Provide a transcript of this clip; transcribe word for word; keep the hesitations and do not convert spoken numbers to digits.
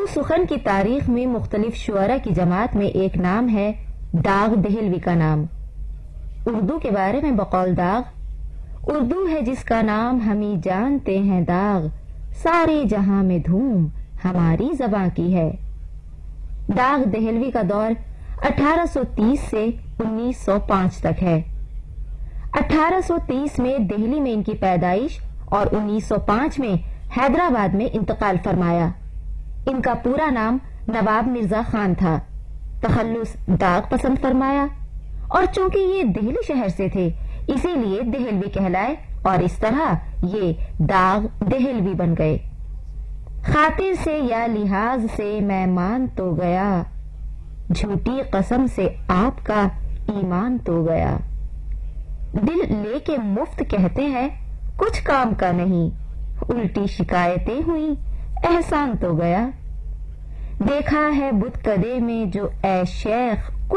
اردو سخن کی تاریخ میں مختلف شعراء کی جماعت میں ایک نام ہے داغ دہلوی کا نام۔ اردو کے بارے میں بقول داغ: اردو ہے جس کا نام ہمیں جانتے ہیں داغ، سارے جہاں میں دھوم ہماری زباں کی ہے۔ داغ دہلوی کا دور اٹھارہ سو تیس سے انیس سو پانچ تک ہے۔ اٹھارہ سو تیس میں دہلی میں ان کی پیدائش اور انیس سو پانچ میں حیدرآباد میں انتقال فرمایا۔ ان کا پورا نام نواب مرزا خان تھا، تخلص داغ پسند فرمایا، اور چونکہ یہ دہلی شہر سے تھے اسی لیے دہلوی کہلائے اور اس طرح یہ داغ دہلوی بن گئے۔ خاطر سے یا لحاظ سے میں مان تو گیا، جھوٹی قسم سے آپ کا ایمان تو گیا۔ دل لے کے مفت کہتے ہیں کچھ کام کا نہیں، الٹی شکایتیں ہوئی احسان تو گیا۔ دیکھا ہے بت کدے میں جو اے شیخ